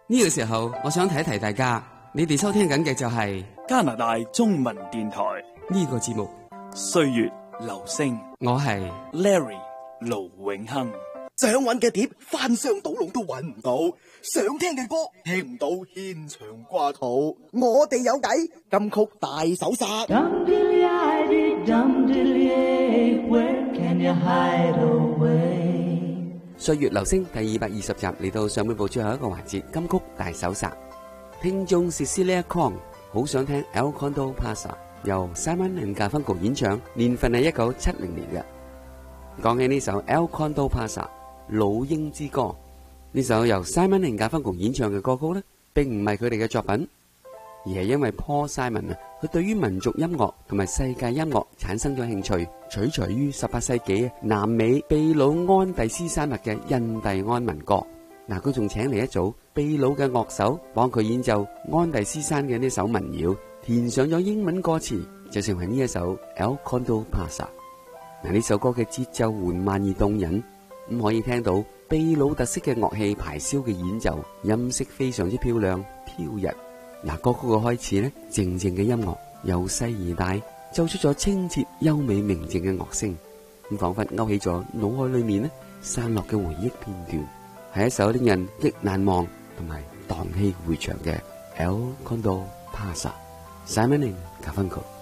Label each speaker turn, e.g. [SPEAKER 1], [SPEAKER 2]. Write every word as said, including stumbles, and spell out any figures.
[SPEAKER 1] 呢個時候，我想提一提大家，你哋收聽緊嘅就係
[SPEAKER 2] 加拿大中文電台
[SPEAKER 1] 呢個節目
[SPEAKER 2] 《歲月留聲》，
[SPEAKER 1] 我係
[SPEAKER 2] Larry 盧永亨。
[SPEAKER 3] 想揾嘅碟翻箱倒籠都揾唔到，想聽嘅歌聽唔到，牽腸掛肚。我哋有計，金曲大搜殺。
[SPEAKER 1] 歲月留聲第二百二十集嚟到上半部最後一個環節，金曲大搜殺。聽眾 Cecilia Kong 好想聽 El Condor Pasa 由 Simon and Garfunkel 演唱，年份係一九七零年嘅。講起呢首 El Condor Pasa 老鷹之歌，呢首由 Simon and Garfunkel 演唱嘅歌曲呢，並唔係佢哋嘅作品，而係因為 Paul Simon 啊，佢對於民族音樂同埋世界音樂產生咗興趣，取材於十八世紀南美秘魯安第斯山脈嘅印第安民歌。嗱，佢仲請嚟一組秘魯嘅樂手幫佢演奏安第斯山嘅呢首民謠，填上咗英文歌詞，就成為呢一首 El Condor Pasa。嗱，呢首歌嘅節奏緩慢而動人，咁可以聽到秘魯特色嘅樂器排簫嘅演奏，音色非常之漂亮飄逸。嗱，歌曲嘅開始呢，靜靜嘅音樂由細而大，奏出咗清澈優美明淨嘅樂聲，咁仿佛勾起咗腦海裏面呢散落嘅回憶片段，係一首令人極難忘同埋蕩氣迴腸嘅 El Condor Pasa。Simon and Garfunkel。